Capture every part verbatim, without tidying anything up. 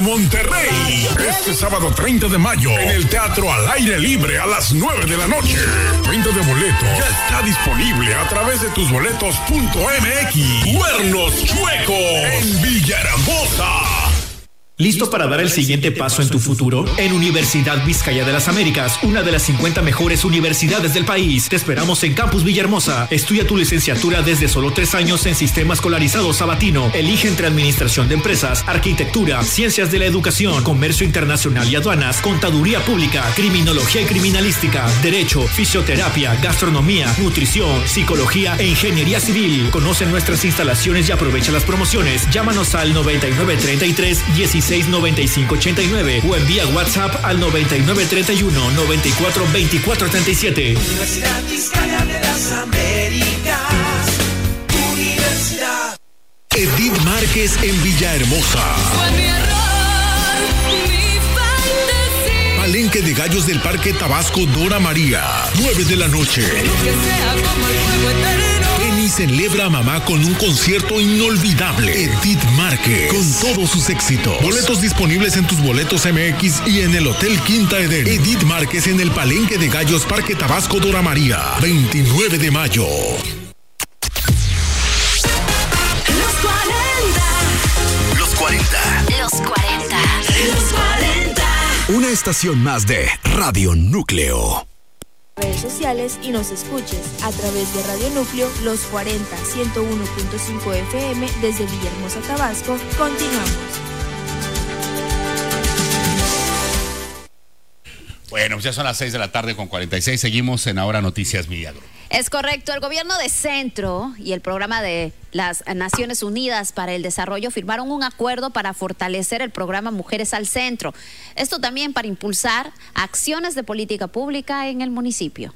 Monterrey. Este sábado treinta de mayo en el Teatro Al Aire Libre a las nueve de la noche. Venta de boletos ya está disponible a través de tus boletos punto m x. Cuernos Chuecos en Villahermosa. ¿Listo para dar el siguiente paso en tu futuro? En Universidad Vizcaya de las Américas, una de las cincuenta mejores universidades del país. Te esperamos en Campus Villahermosa. Estudia tu licenciatura desde solo tres años en Sistema Escolarizado Sabatino. Elige entre Administración de Empresas, Arquitectura, Ciencias de la Educación, Comercio Internacional y Aduanas, Contaduría Pública, Criminología y Criminalística, Derecho, Fisioterapia, Gastronomía, Nutrición, Psicología e Ingeniería Civil. Conoce nuestras instalaciones y aprovecha las promociones. Llámanos al noventa y nueve treinta y tres dieciséis noventa y cinco ochenta y nueve o envía WhatsApp al noventa y nueve treinta y uno noventa y cuatro veinticuatro treinta y siete. Universidad Vizcaya de las Américas. Universidad. Edith Márquez en Villahermosa. Fue mi error, mi fantasía. Palenque de Gallos del Parque Tabasco Dora María. nueve de la noche. Que sea como el fuego eterno. Penny celebra a mamá con un concierto inolvidable. Edith Márquez, con todos sus éxitos. Boletos disponibles en tus boletos M X y en el Hotel Quinta Eden. Edith Márquez en el Palenque de Gallos Parque Tabasco Dora María. veintinueve de mayo. Los cuarenta. Los cuarenta. Los cuarenta. Los cuarenta. Una estación más de Radio Núcleo. Redes sociales y nos escuches a través de Radio Núcleo Los cuarenta, ciento uno punto cinco F M desde Villahermosa, Tabasco. Continuamos. Bueno, pues ya son las seis de la tarde con cuarenta y seis. Seguimos en Ahora Noticias Milagro. Es correcto. El gobierno de Centro y el programa de las Naciones Unidas para el Desarrollo firmaron un acuerdo para fortalecer el programa Mujeres al Centro. Esto también para impulsar acciones de política pública en el municipio.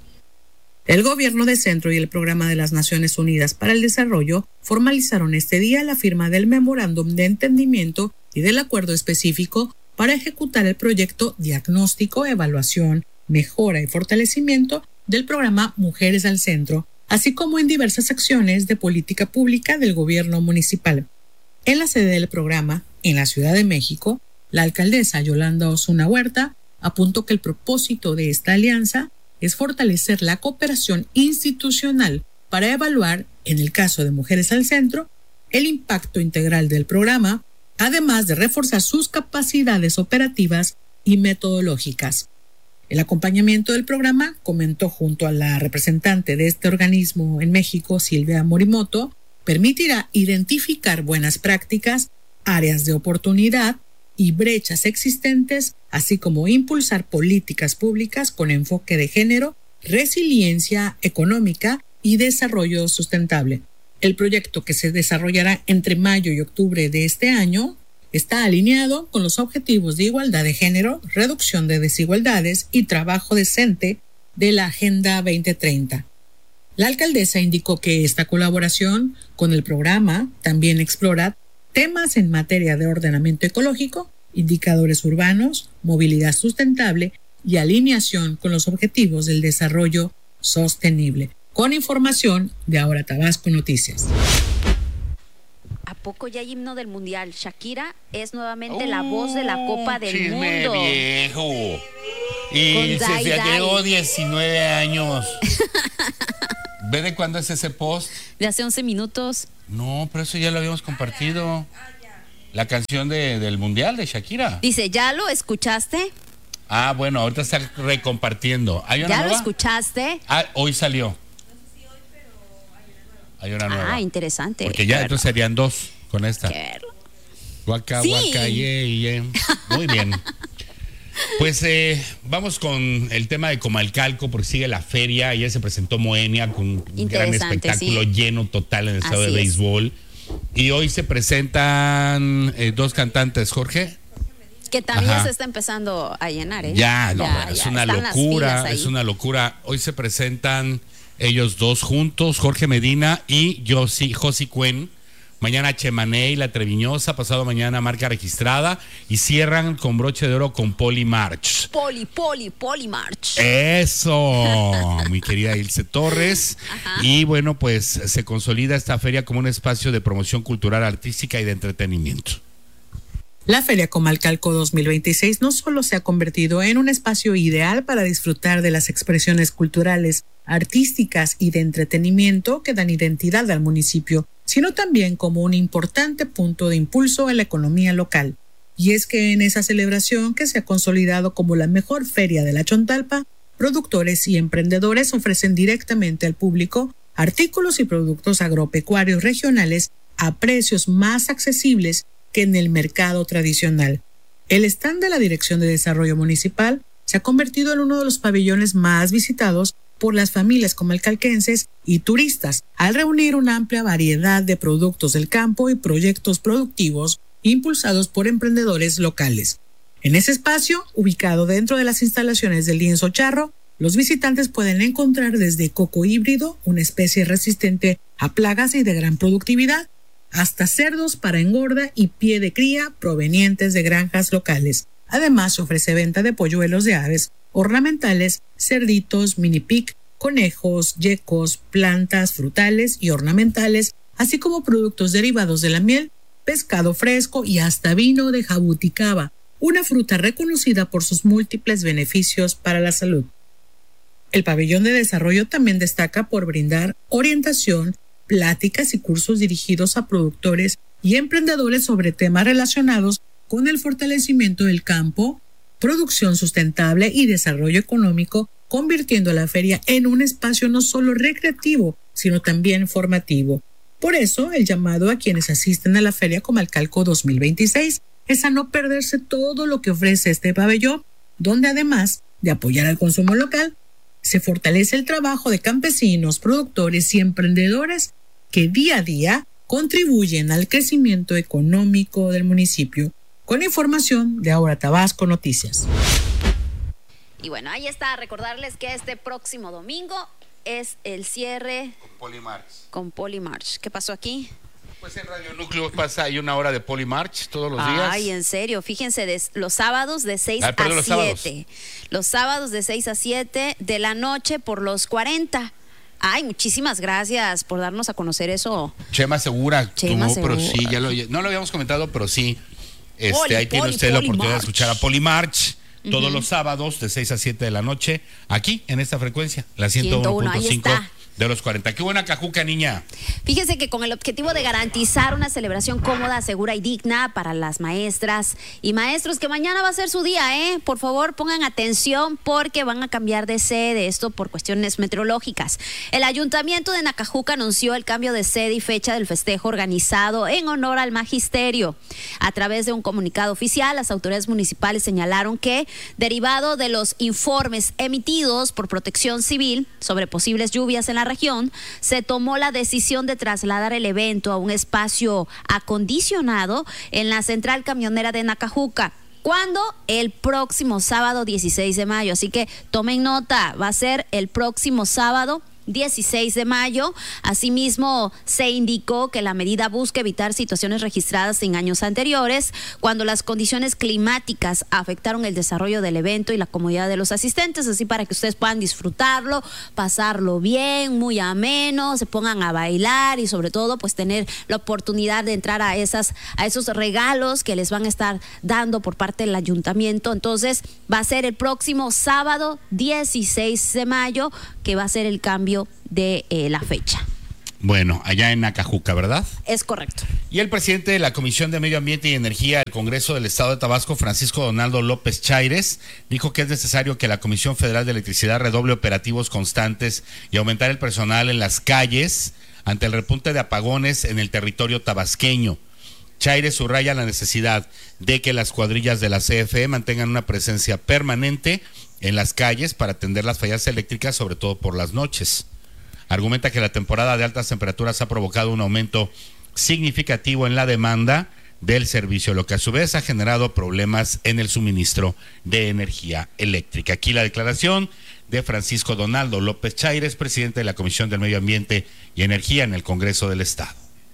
El gobierno de Centro y el programa de las Naciones Unidas para el Desarrollo formalizaron este día la firma del memorándum de entendimiento y del acuerdo específico para ejecutar el proyecto Diagnóstico, Evaluación, Mejora y Fortalecimiento del programa Mujeres al Centro, así como en diversas acciones de política pública del gobierno municipal. En la sede del programa, en la Ciudad de México, la alcaldesa Yolanda Osuna Huerta apuntó que el propósito de esta alianza es fortalecer la cooperación institucional para evaluar, en el caso de Mujeres al Centro, el impacto integral del programa, además de reforzar sus capacidades operativas y metodológicas. El acompañamiento del programa, comentó junto a la representante de este organismo en México, Silvia Morimoto, permitirá identificar buenas prácticas, áreas de oportunidad y brechas existentes, así como impulsar políticas públicas con enfoque de género, resiliencia económica y desarrollo sustentable. El proyecto, que se desarrollará entre mayo y octubre de este año, está alineado con los objetivos de igualdad de género, reducción de desigualdades y trabajo decente de la Agenda veinte treinta. La alcaldesa indicó que esta colaboración con el programa también explora temas en materia de ordenamiento ecológico, indicadores urbanos, movilidad sustentable y alineación con los objetivos del desarrollo sostenible. Con información de Ahora Tabasco Noticias. ¿A poco ya hay himno del Mundial? Shakira es nuevamente oh, la voz de la Copa del chisme Mundo. Viejo. Y Con se, Dai se Dai. llegó diecinueve años. ¿Ve de cuándo es ese post? De hace once minutos. No, pero eso ya lo habíamos compartido. La canción de, del Mundial de Shakira. Dice, ¿ya lo escuchaste? Ah, bueno, ahorita está recompartiendo. ¿Hay una ¿Ya nueva? lo escuchaste? Ah, hoy salió. Hay una nueva. Ah, interesante. Porque ya Qué entonces serían dos con esta. Qué... Guaca, Sí. guaca, ye, ye. Muy bien. Pues eh, vamos con el tema de Comalcalco, porque sigue la feria. Ayer se presentó Moenia con un gran espectáculo, sí, lleno total en el estadio de béisbol. Y hoy se presentan eh, dos cantantes, Jorge. Que también Ajá. se está empezando a llenar, ¿eh? Ya, no, ya, bueno, es ya, una están las locura, filas ahí. es una locura. Hoy se presentan ellos dos juntos, Jorge Medina y Josie, Josie Cuen. Mañana Chemané y La Treviñosa, pasado mañana Marca Registrada, y cierran con broche de oro con Poli March. Poli, Poli, Poli March. Eso, mi querida Ilse Torres. Ajá. Y bueno, pues se consolida esta feria como un espacio de promoción cultural, artística y de entretenimiento. La Feria Comalcalco dos mil veintiséis no solo se ha convertido en un espacio ideal para disfrutar de las expresiones culturales, artísticas y de entretenimiento que dan identidad al municipio, sino también como un importante punto de impulso a la economía local. Y es que en esa celebración, que se ha consolidado como la mejor feria de la Chontalpa, productores y emprendedores ofrecen directamente al público artículos y productos agropecuarios regionales a precios más accesibles que en el mercado tradicional. El stand de la Dirección de Desarrollo Municipal se ha convertido en uno de los pabellones más visitados por las familias comalcalquenses y turistas, al reunir una amplia variedad de productos del campo y proyectos productivos impulsados por emprendedores locales. En ese espacio, ubicado dentro de las instalaciones del Lienzo Charro, los visitantes pueden encontrar desde coco híbrido, una especie resistente a plagas y de gran productividad, hasta cerdos para engorda y pie de cría provenientes de granjas locales. Además, se ofrece venta de polluelos de aves ornamentales, cerditos, mini pig, conejos, yecos, plantas frutales y ornamentales, así como productos derivados de la miel, pescado fresco y hasta vino de jabuticaba, una fruta reconocida por sus múltiples beneficios para la salud. El pabellón de desarrollo también destaca por brindar orientación, pláticas y cursos dirigidos a productores y emprendedores sobre temas relacionados con el fortalecimiento del campo, producción sustentable y desarrollo económico, convirtiendo a la feria en un espacio no solo recreativo, sino también formativo. Por eso, el llamado a quienes asisten a la Feria Comalcalco dos mil veintiséis es a no perderse todo lo que ofrece este pabellón, donde además de apoyar al consumo local, se fortalece el trabajo de campesinos, productores y emprendedores que día a día contribuyen al crecimiento económico del municipio. Con información de Ahora Tabasco Noticias. Y bueno, ahí está, recordarles que este próximo domingo es el cierre con Polimarch. Con Polimarch. ¿Qué pasó aquí? Pues en Radio Núcleo pasa ahí una hora de Polimarch todos los días. Ay, en serio, fíjense, de, los sábados de seis ah, perdón, a los siete. Sábados. Los sábados de seis a siete de la noche por los cuarenta. Ay, muchísimas gracias por darnos a conocer eso. Chema Segura, Chema tuvo, Segura. pero sí, ya lo, no lo habíamos comentado, pero sí. Este, Poli, ahí tiene Poli, usted la oportunidad Polimarch. de escuchar a Polimarch todos Uh-huh. los sábados de seis a siete de la noche, aquí en esta frecuencia, la ciento uno punto cinco de los cuarenta. Qué buena cajuca, niña. Fíjese que con el objetivo de garantizar una celebración cómoda, segura y digna para las maestras y maestros, que mañana va a ser su día, ¿eh? Por favor, pongan atención porque van a cambiar de sede, esto por cuestiones meteorológicas. El Ayuntamiento de Nacajuca anunció el cambio de sede y fecha del festejo organizado en honor al magisterio. A través de un comunicado oficial, las autoridades municipales señalaron que, derivado de los informes emitidos por Protección Civil sobre posibles lluvias en la región, se tomó la decisión de trasladar el evento a un espacio acondicionado en la central camionera de Nacajuca. ¿Cuándo? El próximo sábado dieciséis de mayo. Así que tomen nota, va a ser el próximo sábado dieciséis de mayo. Asimismo, se indicó que la medida busca evitar situaciones registradas en años anteriores, cuando las condiciones climáticas afectaron el desarrollo del evento y la comodidad de los asistentes, así para que ustedes puedan disfrutarlo, pasarlo bien, muy ameno, se pongan a bailar y sobre todo pues tener la oportunidad de entrar a esas a esos regalos que les van a estar dando por parte del ayuntamiento. Entonces, va a ser el próximo sábado dieciséis de mayo que va a ser el cambio de eh, la fecha. Bueno, allá en Nacajuca, ¿verdad? Es correcto. Y el presidente de la Comisión de Medio Ambiente y Energía del Congreso del Estado de Tabasco, Francisco Donaldo López Chaires, dijo que es necesario que la Comisión Federal de Electricidad redoble operativos constantes y aumentar el personal en las calles ante el repunte de apagones en el territorio tabasqueño. Chaires subraya la necesidad de que las cuadrillas de la C F E mantengan una presencia permanente en las calles para atender las fallas eléctricas, sobre todo por las noches. Argumenta que la temporada de altas temperaturas ha provocado un aumento significativo en la demanda del servicio, lo que a su vez ha generado problemas en el suministro de energía eléctrica. Aquí la declaración de Francisco Donaldo López Chaires, presidente de la Comisión del Medio Ambiente y Energía en el Congreso del Estado.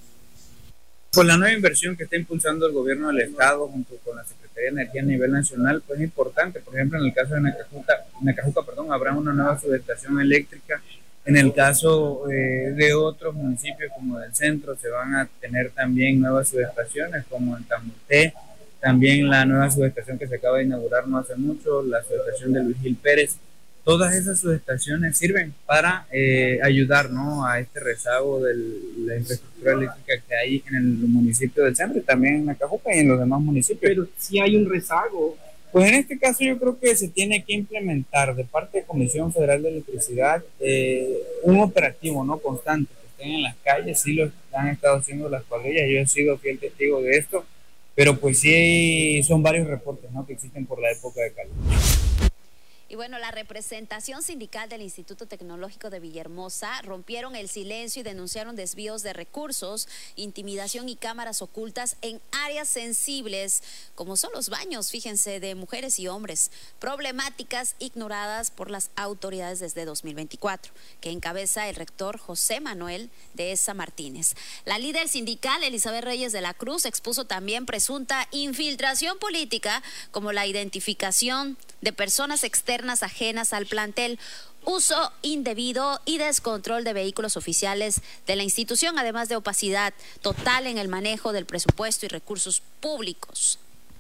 Con la nueva inversión que está impulsando el gobierno del Estado junto con la Secretaría de Energía a nivel nacional, pues es importante. Por ejemplo, en el caso de Nacajuca, Nacajuca perdón, habrá una nueva subestación eléctrica. En el caso eh, de otros municipios como del centro, se van a tener también nuevas subestaciones como en Tamuté, también la nueva subestación que se acaba de inaugurar no hace mucho, la subestación de Luis Gil Pérez. Todas esas subestaciones sirven para eh, ayudar, ¿no?, a este rezago de la infraestructura eléctrica que hay en el municipio del centro y también en Nacajuca y en los demás municipios. Pero si hay un rezago. Pues en este caso yo creo que se tiene que implementar de parte de Comisión Federal de Electricidad eh, un operativo, ¿no?, constante, que estén en las calles. Sí lo han estado haciendo las cuadrillas, yo he sido fiel testigo de esto, pero pues sí son varios reportes, ¿no?, que existen por la época de calor. Y bueno, la representación sindical del Instituto Tecnológico de Villahermosa rompieron el silencio y denunciaron desvíos de recursos, intimidación y cámaras ocultas en áreas sensibles, como son los baños, fíjense, de mujeres y hombres, problemáticas ignoradas por las autoridades desde dos mil veinticuatro, que encabeza el rector José Manuel de Esa Martínez. La líder sindical, Elizabeth Reyes de la Cruz, expuso también presunta infiltración política, como la identificación de personas externas ajenas al plantel, uso indebido y descontrol de vehículos oficiales de la institución, además de opacidad total en el manejo del presupuesto y recursos públicos.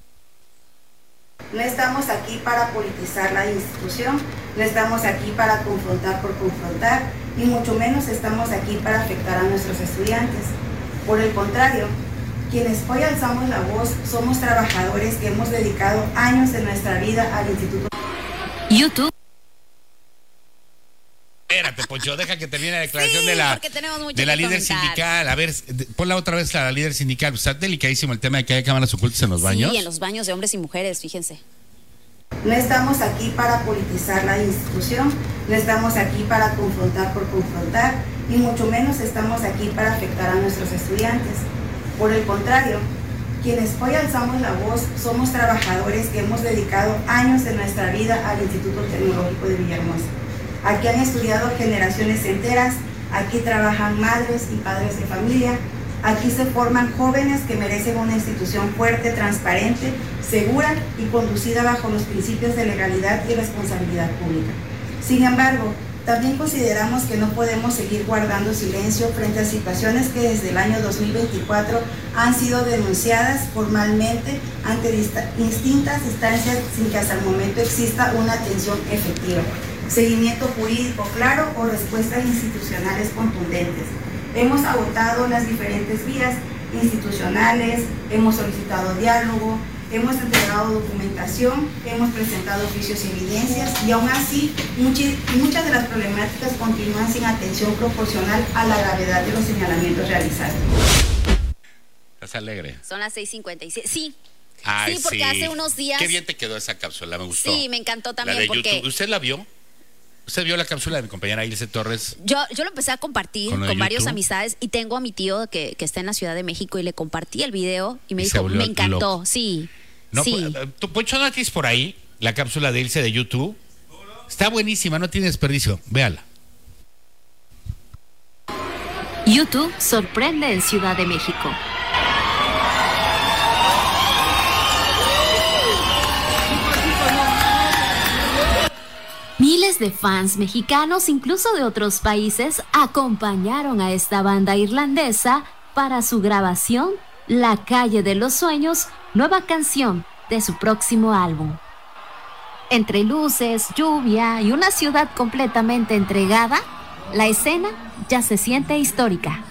No estamos aquí para politizar la institución, no estamos aquí para confrontar por confrontar, y mucho menos estamos aquí para afectar a nuestros estudiantes. Por el contrario, quienes hoy alzamos la voz somos trabajadores que hemos dedicado años de nuestra vida al Instituto. YouTube. Espérate, Poncho, deja que termine la declaración Sí, de la, porque tenemos mucho de la que líder comentar. sindical. A ver, de- ponla otra vez a la líder sindical. Está delicadísimo el tema de que hay cámaras ocultas en los baños. Sí, en los baños de hombres y mujeres, fíjense. No estamos aquí para politizar la institución, no estamos aquí para confrontar por confrontar, y mucho menos estamos aquí para afectar a nuestros estudiantes. Por el contrario, quienes hoy alzamos la voz somos trabajadores que hemos dedicado años de nuestra vida al Instituto Tecnológico de Villahermosa. Aquí han estudiado generaciones enteras, aquí trabajan madres y padres de familia, aquí se forman jóvenes que merecen una institución fuerte, transparente, segura y conducida bajo los principios de legalidad y responsabilidad pública. Sin embargo, también consideramos que no podemos seguir guardando silencio frente a situaciones que desde el año dos mil veinticuatro han sido denunciadas formalmente ante distintas instancias sin que hasta el momento exista una atención efectiva, seguimiento jurídico claro o respuestas institucionales contundentes. Hemos agotado las diferentes vías institucionales, hemos solicitado diálogo, hemos entregado documentación, hemos presentado oficios y evidencias, y aún así muchas, muchas de las problemáticas continúan sin atención proporcional a la gravedad de los señalamientos realizados. Estás alegre. Son las seis cincuenta y siete. Sí. Ay, sí, porque sí. hace unos días. Qué bien te quedó esa cápsula, me gustó. Sí, me encantó también La de porque YouTube. ¿Usted la vio? ¿Usted vio la cápsula de mi compañera Ilse Torres? Yo, yo lo empecé a compartir ¿Con con, lo de varios YouTube? amistades, y tengo a mi tío que, que está en la Ciudad de México y le compartí el video y me Y se dijo, volvió me encantó, loco. sí. No, sí. pues, ¿tú, Poncho, no tienes por ahí la cápsula de Ilse de YouTube? Está buenísima, no tiene desperdicio. Véala. YouTube sorprende en Ciudad de México. Miles de fans mexicanos, incluso de otros países, acompañaron a esta banda irlandesa para su grabación La Calle de los Sueños, nueva canción de su próximo álbum. Entre luces, lluvia y una ciudad completamente entregada, la escena ya se siente histórica.